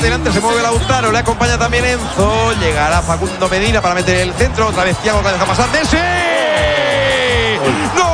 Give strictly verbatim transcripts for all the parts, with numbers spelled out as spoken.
Delante se mueve Lautaro, le acompaña también Enzo, llegará Facundo Medina para meter el centro, otra vez Thiago que deja pasar Messi. ¡Gol!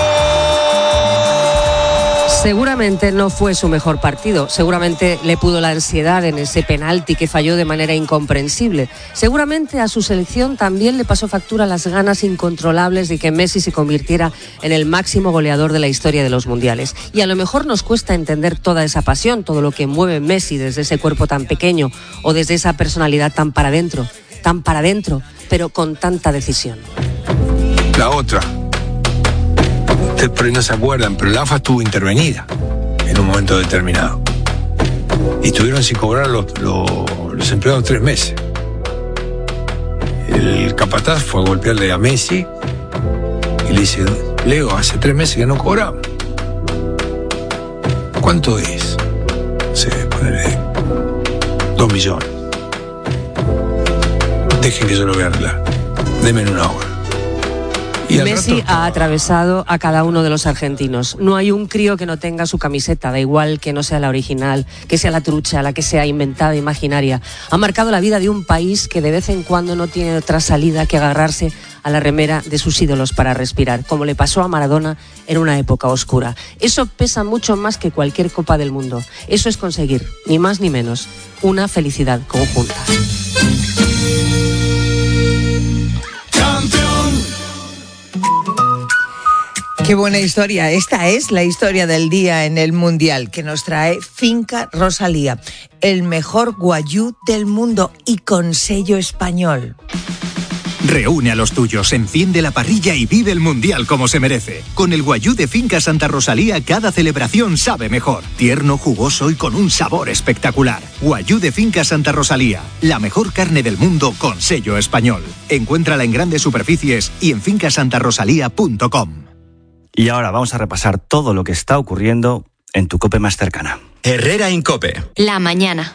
Seguramente no fue su mejor partido, seguramente le pudo la ansiedad en ese penalti que falló de manera incomprensible. Seguramente a su selección también le pasó factura las ganas incontrolables de que Messi se convirtiera en el máximo goleador de la historia de los mundiales. Y a lo mejor nos cuesta entender toda esa pasión, todo lo que mueve Messi desde ese cuerpo tan pequeño o desde esa personalidad tan para adentro, tan para adentro, pero con tanta decisión. La otra. Ustedes por ahí no se acuerdan, pero la A F A estuvo intervenida en un momento determinado. Y estuvieron sin cobrar los, los, los empleados tres meses. El capataz fue a golpearle a Messi y le dice: Leo, hace tres meses que no cobramos. ¿Cuánto es? Se pone dos millones. Dejen que yo lo voy a arreglar. Denme una hora. Messi ha atravesado a cada uno de los argentinos. No hay un crío que no tenga su camiseta, da igual que no sea la original, que sea la trucha, la que sea inventada, imaginaria. Ha marcado la vida de un país que de vez en cuando no tiene otra salida que agarrarse a la remera de sus ídolos para respirar, como le pasó a Maradona en una época oscura. Eso pesa mucho más que cualquier Copa del Mundo. Eso es conseguir, ni más ni menos, una felicidad conjunta. Qué buena historia. Esta es la historia del día en el Mundial que nos trae Finca Rosalía, el mejor guayú del mundo y con sello español. Reúne a los tuyos, enciende la parrilla y vive el Mundial como se merece. Con el guayú de Finca Santa Rosalía, cada celebración sabe mejor. Tierno, jugoso y con un sabor espectacular. Guayú de Finca Santa Rosalía, la mejor carne del mundo con sello español. Encuéntrala en grandes superficies y en finca santa rosalía punto com. Y ahora vamos a repasar todo lo que está ocurriendo en tu COPE más cercana. Herrera Incope. La mañana.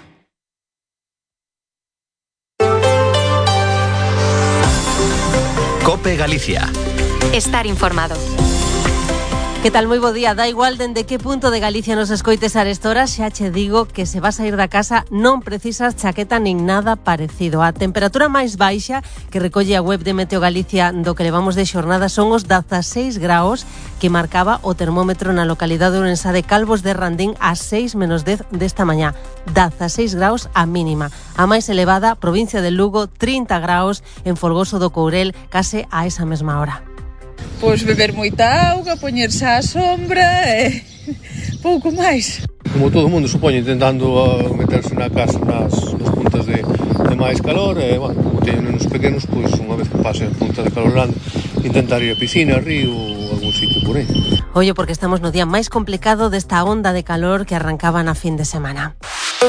COPE Galicia. Estar informado. Que tal, moi bo día. Da igual dende que punto de Galicia nos escoites a esta hora, xa che digo que se vas a ir da casa non precisas chaqueta nin nada parecido. A temperatura máis baixa que recolle a web de Meteo Galicia do que levamos de xornada son os dezaseis graus que marcaba o termómetro na localidade ourensá de Calvos de Randín a seis menos dez desta mañá. dezaseis graus a mínima. A máis elevada, provincia de Lugo, trinta graus, en Folgoso do Courel, case a esa mesma hora. Pois beber moita auga, poñerse á sombra e pouco máis. Como todo o mundo, supoño, intentando uh, meterse na casa nas, nas puntas de, de máis calor e, bueno, como teñen nenos pequenos, pois unha vez que pase a punta de calor grande, intentar ir a piscina, a río ou algún sitio por aí. Oye, porque estamos no día máis complicado desta onda de calor que arrancaba na fin de semana.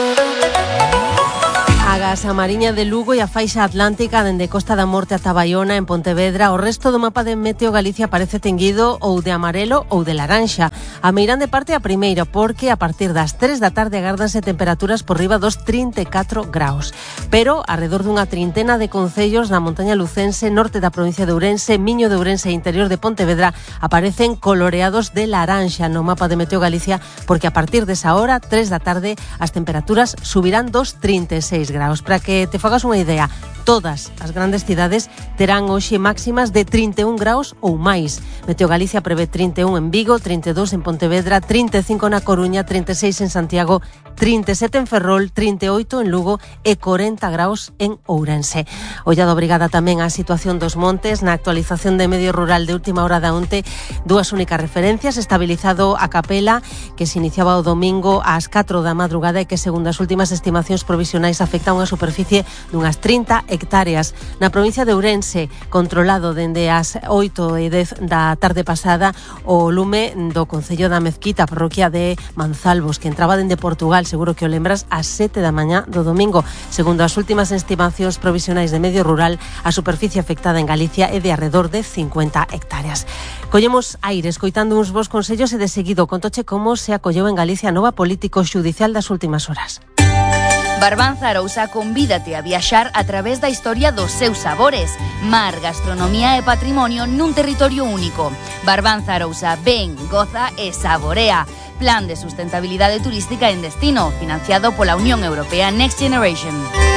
Agas a Mariña de Lugo e a faixa atlántica dende Costa da Morte ata Baiona en Pontevedra. O resto do mapa de Meteo Galicia parece tenguido ou de amarelo ou de laranxa. A meirande parte a primeira, porque a partir das tres da tarde agárdanse temperaturas por riba dos trinta e catro graus. Pero arredor dunha trintena de concellos na montaña lucense, norte da provincia de Ourense, Miño de Ourense e interior de Pontevedra aparecen coloreados de laranxa no mapa de Meteo Galicia, porque a partir desa hora, tres da tarde, as temperaturas subirán dos trinta e seis graus. Para que te fagas unha idea, todas as grandes cidades terán hoxe máximas de trinta e un graus ou máis. Meteo Galicia prevé trinta e un en Vigo, trinta e dous en Pontevedra, trinta e cinco na Coruña, trinta e seis en Santiago, trinta e sete en Ferrol, trinta e oito en Lugo e corenta graus en Ourense. Ollado obrigada tamén á situación dos montes. Na actualización de Medio Rural de última hora da onte, dúas únicas referencias: estabilizado a Capela, que se iniciaba o domingo ás catro da madrugada e que, segundo as últimas estimacións provisionais, afecta unha superficie dunhas trinta hectáreas. Na provincia de Ourense, controlado dende as oito e dez da tarde pasada, o lume do concello da Mezquita, parroquia de Manzalvos, que entraba dende Portugal, seguro que o lembras, ás sete da mañá do domingo. Segundo as últimas estimacións provisionais de Medio Rural, a superficie afectada en Galicia é de arredor de cincuenta hectáreas. Collemos aire escoitando uns bons consellos e de seguido contoche como se acolleu en Galicia a nova político xudicial das últimas horas. Barbanza Arousa convídate a viaxar a través da historia dos seus sabores. Mar, gastronomía e patrimonio nun territorio único. Barbanza Arousa, ven, goza e saborea. Plan de Sustentabilidade Turística en Destino, financiado pola Unión Europea Next Generation.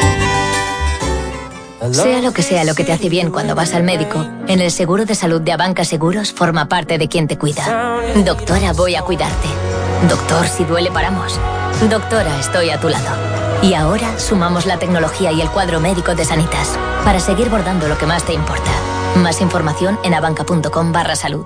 Sea lo que sea lo que te hace bien cuando vas al médico, en el seguro de salud de Abanca Seguros forma parte de quien te cuida. Doctora, voy a cuidarte. Doctor, si duele paramos. Doctora, estoy a tu lado. Y ahora sumamos la tecnología y el cuadro médico de Sanitas para seguir bordando lo que más te importa. Más información en abanca.com barra salud.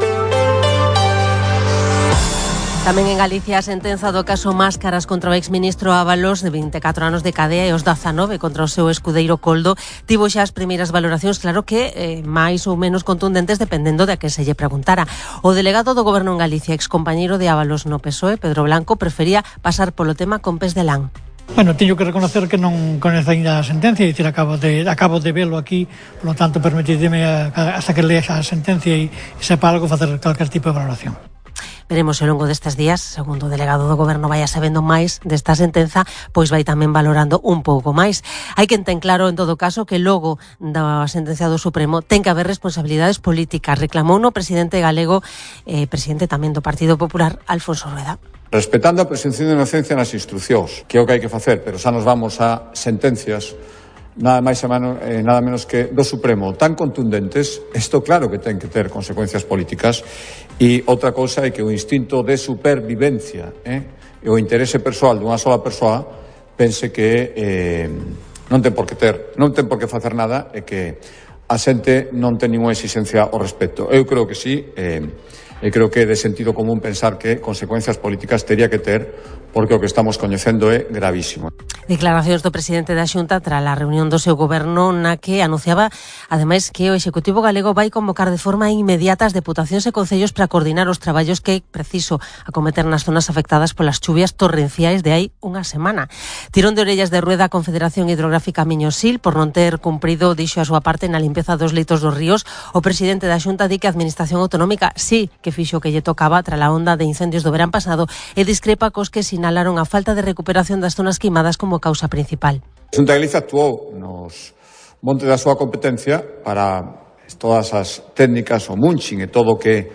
Tamén en Galicia a sentenza do caso Máscaras contra o exministro Ábalos de vinte e catro anos de cadea e os dezanove contra o seu escudeiro Coldo tivo xa as primeiras valoracións, claro que eh, máis ou menos contundentes dependendo de a que se lle preguntara. O delegado do Goberno en Galicia, excompañeiro de Ábalos no P S O E, Pedro Blanco, prefería pasar polo tema con pés de lan. Bueno, teño que reconocer que non coñezo ainda a sentencia, dicir, acabo de, acabo de velo aquí, por lo tanto, permitideme hasta que lea a sentencia e sepa algo facer calquer tipo de valoración. Veremos ao longo destes días, segundo o delegado do Goberno vai sabendo máis desta sentenza, pois vai tamén valorando un pouco máis. Hai quen ten claro, en todo caso, que logo da sentencia do Supremo ten que haber responsabilidades políticas. Reclamou no presidente galego, eh, presidente tamén do Partido Popular, Alfonso Rueda. Respetando a presunción de inocencia nas instruccións, que é o que hai que facer, pero xa nos vamos a sentencias nada máis e eh, nada menos que do Supremo tan contundentes, isto claro que ten que ter consecuencias políticas. E outra cousa é que o instinto de supervivencia eh, e o interese persoal dunha sola persoa pense que eh, non ten por que ter, non ten por que facer nada e que a xente non ten ninguna exigencia ao respecto. Eu creo que sí, eh, e creo que é de sentido común pensar que consecuencias políticas tería que ter, porque o que estamos coñecendo é gravísimo. Declaracións do presidente da Xunta tras a reunión do seu goberno na que anunciaba, ademais, que o Executivo galego vai convocar de forma inmediata as deputacións e concellos para coordinar os traballos que é preciso acometer nas zonas afectadas polas chuvias torrenciais de hai unha semana. Tirón de orellas de Rueda a Confederación Hidrográfica Miño-Sil por non ter cumprido, dixo a súa parte, na limpeza dos leitos dos ríos. O presidente da Xunta di que a Administración Autonómica sí que fixo que lle tocaba tras a onda de incendios do verán pasado e discrepa cos que sinalaron a falta de recuperación das zonas queimadas como causa principal. A Xunta de Galicia actuou nos montes da súa competencia para todas as técnicas, o munching e todo o que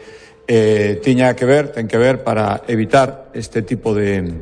eh, tiña que ver, ten que ver para evitar este tipo de,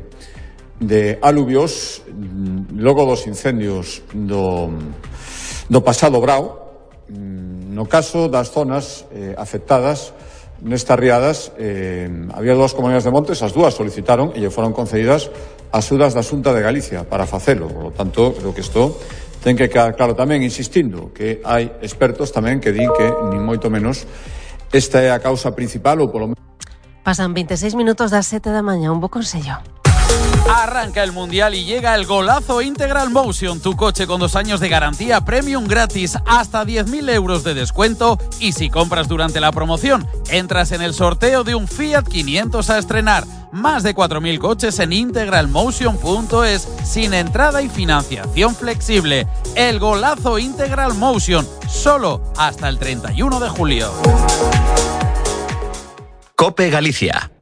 de aluvios logo dos incendios do, do pasado brao. No caso das zonas eh, afectadas nestas riadas, eh, había dúas comunidades de montes, as dúas solicitaron e lle foron concedidas axudas da Xunta de Galicia para facelo. Por lo tanto, creo que isto ten que quedar claro tamén, insistindo, que hai expertos tamén que din que, nin moito menos, esta é a causa principal ou polo menos. Pasan veintiséis minutos das sete da mañá, un bo consello. Arranca el Mundial y llega el golazo Integral Motion, tu coche con dos años de garantía premium gratis, hasta diez mil euros de descuento y si compras durante la promoción, entras en el sorteo de un Fiat quinientos a estrenar. Más de cuatro mil coches en integral motion punto es, sin entrada y financiación flexible. El golazo Integral Motion, solo hasta el treinta y uno de julio. COPE Galicia.